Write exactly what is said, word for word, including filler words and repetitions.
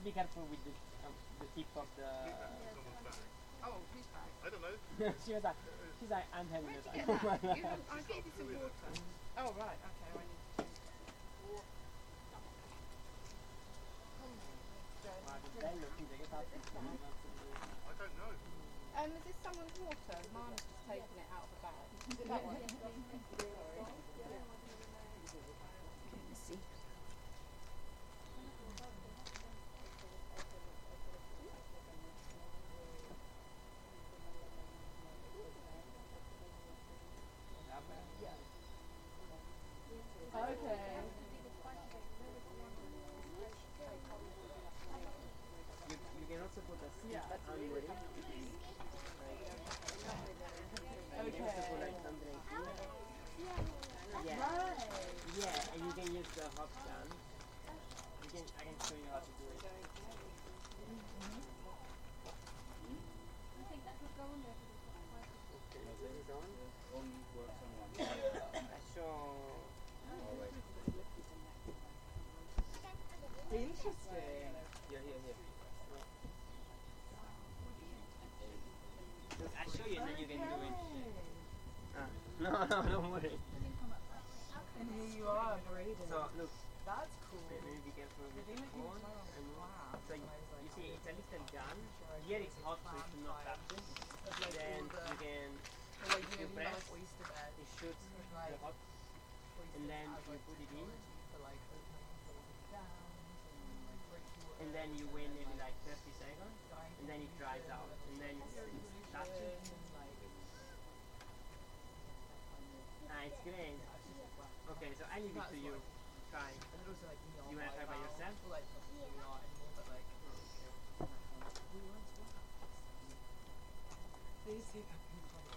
be careful with the, um, the tip of the... Oh, who's back? I don't know. she was like, she's like, I'm having Where'd this. you get that? You have, I gave you some water. Oh, right, okay, I need to drink it. I don't know. Um, is this someone's water? Mana's just taken it out of the bag. Is it that one? Let's see. Okay. You, you can also put a stick Yeah. under it. Like, and you can also put like something like this. Yeah. Right. Yeah, and you can use the hot gun. You can, I can show you how to do it. I think that could go on there because it's got quite a Okay, so this is on. One works on one. I show... Alright. Interesting. Here, here, here. Look, I'll show you and then you can do it. Ah. No, no, don't worry. And here you are, breathing. So, look, That's cool. maybe be careful with the phone. And Wow. so you, you see, it's a little gun. Here it's hot, so you should not touch it. Then you can, Like, if you you know, press, like Oyster Bed. it shoots the hot, and then you put it in, and then you wait maybe like thirty seconds, and then it dries out, and then you touch it. Ah, it's great. Okay, so I leave it to you. Try. You wanna try by yourself? They say that